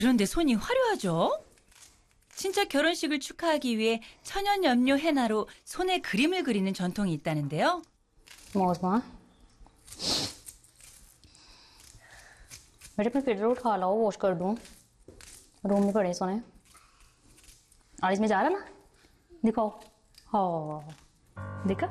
그런데 손이 화려하죠? 친척 결혼식을 축하하기 위해 천연염료 hen나로 손에 그림을 그리는 전통이 있다는데요. मौसमा बेटे अपने फिल्टर उठा लाओ वॉश कर दूं रूम में पड़े सोने और इसमें जा रहा ना दिखाओ हाँ देखा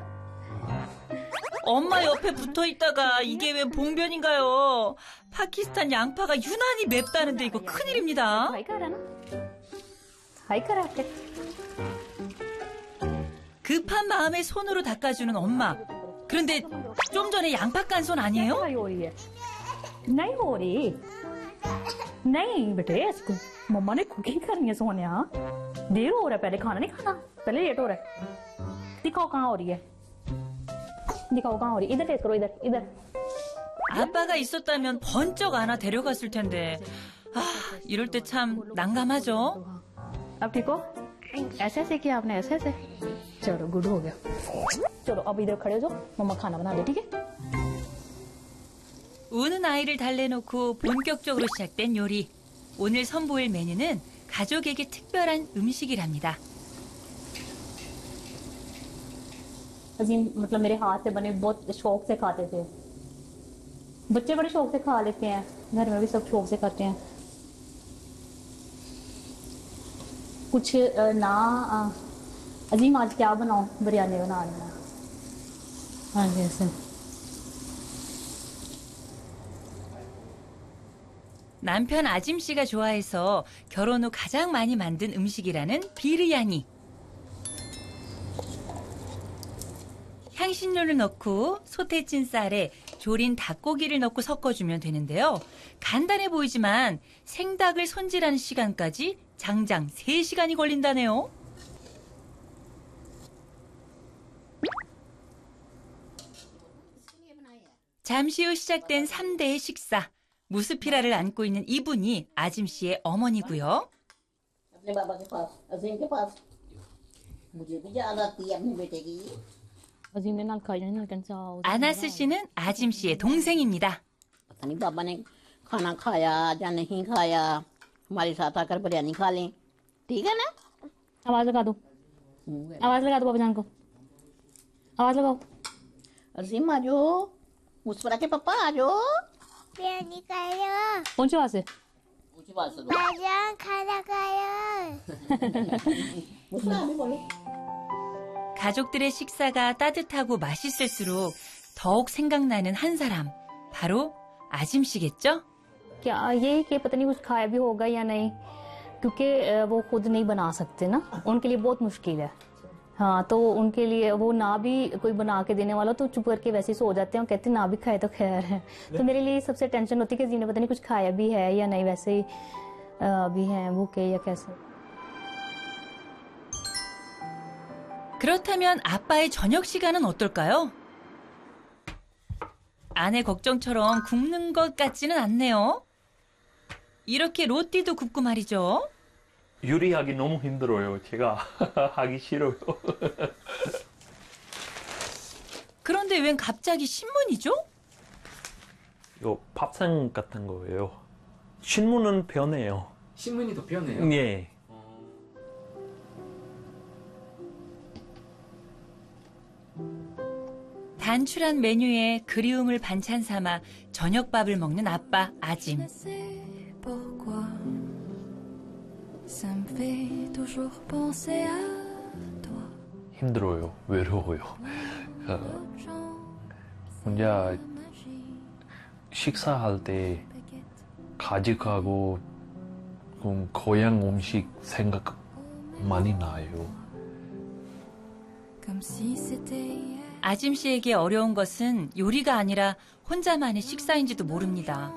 엄마 옆에 붙어 있다가 이게 왜 봉변인가요? 파키스탄 양파가 유난히 맵다는데 이거 큰일입니다. हाई कर रहा ना हाई कर रहा है 급한 마음에 손으로 닦아주는 엄마. 그런데 좀 전에 양파 깐 손 아니에요? हो रही है नहीं हो रही नहीं बेटे इसको मम्मा ने कुकिंग करनी है सोनिया देर हो रहा है पहले खाना नहीं खाना पहले लेट हो रहा है दिखाओ कहाँ हो रही है दिखाओ कहाँ हो रही है इधर टेस्ट करो इधर इधर 아빠가 있었다면 번쩍 안아 데려갔을 텐데. 아, 이럴 때 참 난감하죠? अब ठीक हो ऐसे ऐसे किया आपने ऐसे ऐसे चलो गुड हो गया चलो अब इधर खड़े हो जाओ मम्मा खाना बना दे ठीक है 우는 아이를 달래놓고 본격적으로 시작된 요리. 오늘 선보일 메뉴는 가족에게 특별한 음식이랍니다. अजीम मतलब मेरे हाथ से बने बहुत शौक से खाते थे बच्चे बड़े शौक से खा लेते हैं घर में भी सब शौक से खाते हैं कुछ ना अजीम आज क्या बनाओ बिरयानी बना रही हूँ हाँ जी ऐसे 남편 아짐 씨가 좋아해서 결혼 후 가장 많이 만든 음식이라는 비르야니. 향신료를 넣고 솥에 찐 쌀에 졸인 닭고기를 넣고 섞어주면 되는데요. 간단해 보이지만 생닭을 손질하는 시간까지 장장 3시간이 걸린다네요. 잠시 후 시작된 3대의 식사. 무스피라를 안고 있는 이분이 아짐 씨의 어머니고요. अपने बाबा के पास अजीम के पास मुझे भी याद आती है अपने बेटे की अजीम ने नाल खाई नहीं नाल चाव 아나스 씨는 아짐 씨의 동생입니다. पता नहीं बाबा ने खाना खाया या नहीं खाया हमारे साथ आकर बिरयानी खा लें ठीक है ना आवाज लगा दो बाबा जान को आवाज लगाओ अजीम आ जाओ मुस्कुरा के पापा आ जाओ बिरयानी खायो कौन सी आवाज है ऊंची बात से बाजान खाना खायो मुस्कुरा भी बोलो 가족들의 식사가 따뜻하고 맛있을수록 더욱 생각나는 한 사람. 바로 아짐 씨겠죠? क्या ये कि पता नहीं कुछ खाया भी होगा या नहीं क्योंकि वो खुद नहीं बना सकते ना उनके लिए बहुत मुश्किल है हाँ तो उनके लिए वो ना भी कोई बना के देने वाला तो चुप करके वैसे ही सो जाते हैं और कहते हैं ना भी खाए तो खैर है तो मेरे लिए सबसे टेंशन होती है कि जिन्हें पता नहीं कुछ खाया भी है या नहीं वैसे ही अभी हैं भूखे या कैसे 그렇다면 아빠의 저녁 시간은 어떨까요? 아내 걱정처럼 굽는 것 같지는 않네요. 이렇게 로띠도 굽고 말이죠. 요리하기 너무 힘들어요. 제가 하기 싫어요. 그런데 웬 갑자기 신문이죠? 이거 밥상 같은 거예요. 신문은 편해요. 신문이 더 편해요? 예. 단출한 메뉴에 그리움을 반찬 삼아 저녁밥을 먹는 아빠 아짐. 힘들어요. 외로워요. 혼자 식사할 때 가족하고 고향 음식 생각 많이 나요. 아짐 씨에게 어려운 것은 요리가 아니라 혼자만의 식사인지도 모릅니다.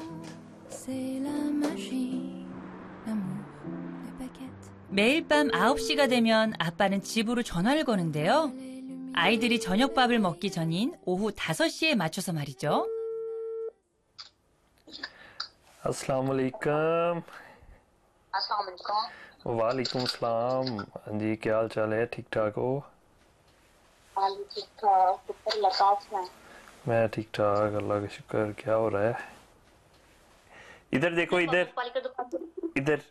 매일 밤 9시가 되면 아빠는 집으로 전화를 거는데요. 아이들이 저녁밥을 먹기 전인 오후 5시에 맞춰서 말이죠. अस्सलाम वालेकुम। वालेकुम सलाम। हाँ जी क्या हाल चाल है ठीक ठाक हो? मैं ठीक ठाक अल्लाह का शुक्र। क्या हो रहा है? इधर देखो इधर इधर